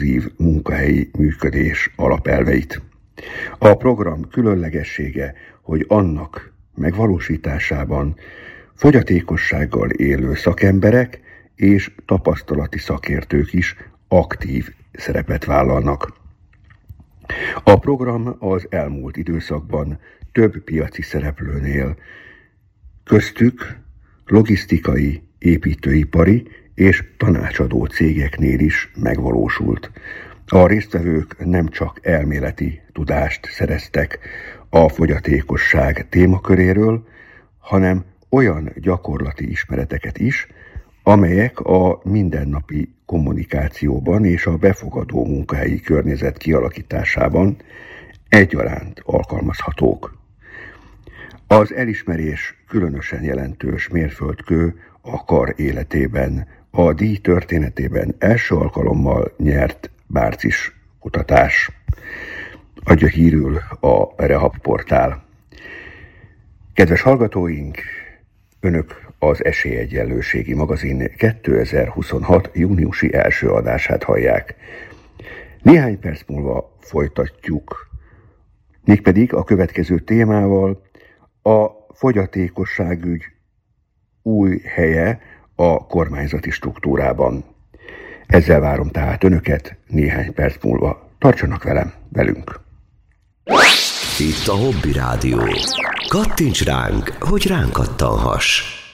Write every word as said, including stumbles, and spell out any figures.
inkluzív munkahelyi működés alapelveit. A program különlegessége, hogy annak megvalósításában fogyatékossággal élő szakemberek és tapasztalati szakértők is aktív szerepet vállalnak. A program az elmúlt időszakban több piaci szereplőnél, köztük logisztikai, építőipari és tanácsadó cégeknél is megvalósult. A résztvevők nem csak elméleti tudást szereztek a fogyatékosság témaköréről, hanem olyan gyakorlati ismereteket is, amelyek a mindennapi kommunikációban és a befogadó munkahelyi környezet kialakításában egyaránt alkalmazhatók. Az elismerés különösen jelentős mérföldkő a kar életében, a díj történetében első alkalommal nyert Bárcis kutatás. Adja hírül a Rehab portál. Kedves hallgatóink, Önök az Esélyegyenlőségi magazin kétezer-huszonhat. júniusi első adását hallják. Néhány perc múlva folytatjuk, mégpedig a következő témával: a fogyatékosságügy új helye a kormányzati struktúrában. Ezzel várom tehát Önöket néhány perc múlva. Tartsanak velem, velünk! Itt a Hobby Rádió. Kattints ránk, hogy ránk kattanhass!